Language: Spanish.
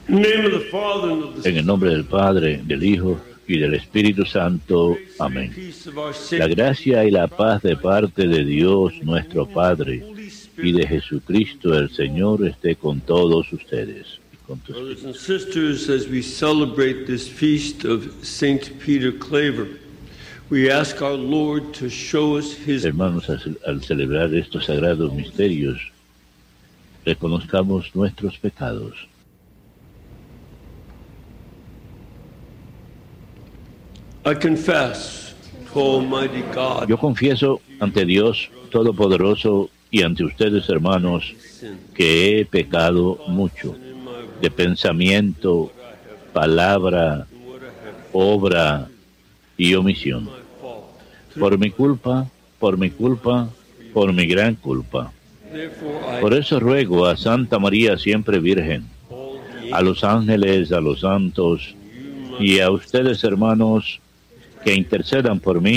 En el nombre del Padre, del Hijo y del Espíritu Santo. Amén. La gracia y la paz de parte de Dios nuestro Padre y de Jesucristo el Señor esté con todos ustedes. Brothers and sisters, as we celebrate this feast of Saint Peter Claver, we ask our Lord to show us His... Hermanos, al celebrar estos sagrados misterios, reconozcamos nuestros pecados. I confess to Almighty God. Yo confieso ante Dios Todopoderoso y ante ustedes, hermanos, que he pecado mucho, de pensamiento, palabra, obra y omisión. Por mi culpa, por mi gran culpa. Por eso ruego a Santa María siempre Virgen, a los ángeles, a los santos y a ustedes, hermanos, que intercedan por mí